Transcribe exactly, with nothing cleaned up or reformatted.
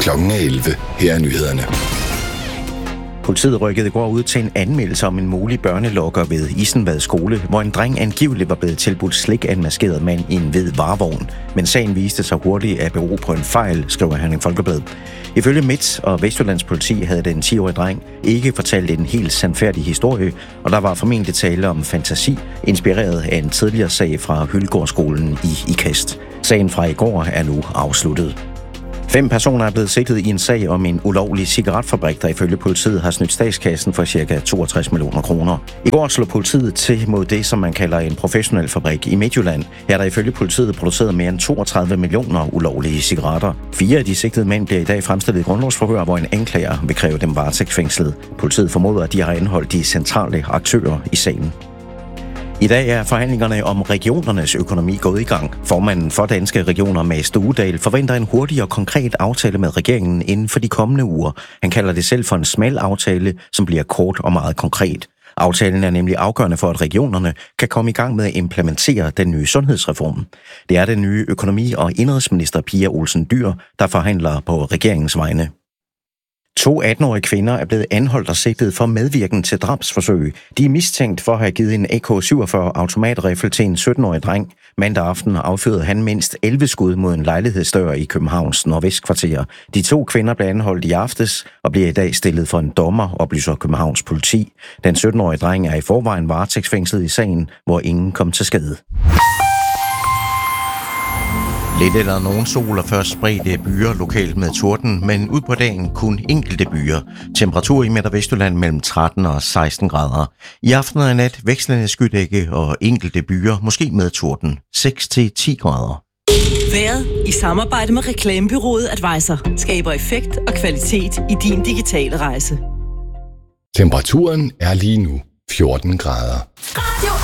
Klokken er elleve. Her er nyhederne. Politiet rykkede i går ud til en anmeldelse om en mulig børnelokker ved Isenvad skole, hvor en dreng angiveligt var blevet tilbudt slik af en maskeret mand i en hvid varevogn. Men sagen viste sig hurtigt at bero på en fejl, skriver Herning Folkeblad. Ifølge Midt- og Vestjyllands politi havde den ti-årige dreng ikke fortalt en helt sandfærdig historie, og der var formentlig tale om fantasi, inspireret af en tidligere sag fra Hyldegårdsskolen i Ikast. Sagen fra i går er nu afsluttet. Fem personer er blevet sigtet i en sag om en ulovlig cigaretfabrik, der ifølge politiet har snydt statskassen for ca. toogtres millioner kroner. I går slog politiet til mod det, som man kalder en professionel fabrik i Midtjylland. Her er der ifølge politiet produceret mere end toogtredive millioner ulovlige cigaretter. Fire af de sigtede mænd bliver i dag fremstillet i grundlovsforhør, hvor en anklager vil kræve dem varetægtsfængslet. Politiet formoder, at de har anholdt de centrale aktører i sagen. I dag er forhandlingerne om regionernes økonomi gået i gang. Formanden for Danske Regioner, Mads Duedal, forventer en hurtig og konkret aftale med regeringen inden for de kommende uger. Han kalder det selv for en smal aftale, som bliver kort og meget konkret. Aftalen er nemlig afgørende for, at regionerne kan komme i gang med at implementere den nye sundhedsreform. Det er den nye økonomi- og indenrigsminister Pia Olsen Dyhr, der forhandler på regeringens vegne. To atten-årige kvinder er blevet anholdt og sigtet for medvirken til drabsforsøg. De er mistænkt for at have givet en A K syvogfyrre automatriffel til en sytten-årig dreng. Mandag aften affyrede han mindst elleve skud mod en lejlighedsdør i Københavns nordvestkvarter. De to kvinder blev anholdt i aftes og bliver i dag stillet for en dommer, oplyser Københavns politi. Den sytten-årige dreng er i forvejen varetægtsfængslet i sagen, hvor ingen kom til skade. Lidt eller nogen sol og først spredte byer lokalt med torden, men ud på dagen kun enkelte byer. Temperatur i Midt- og Vestjylland mellem tretten og seksten grader. I aften og nat vekslende skydække og enkelte byer, måske med torden, seks til ti grader. Vejret i samarbejde med reklamebureauet Advisor skaber effekt og kvalitet i din digitale rejse. Temperaturen er lige nu fjorten grader. Radio